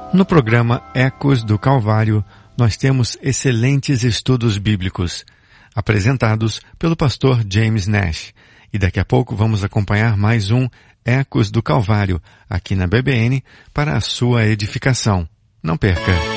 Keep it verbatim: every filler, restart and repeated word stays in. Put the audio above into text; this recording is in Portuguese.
No programa Ecos do Calvário, nós temos excelentes estudos bíblicos, apresentados pelo pastor James Nash. E daqui a pouco vamos acompanhar mais um Ecos do Calvário, aqui na B B N, para a sua edificação. Não perca!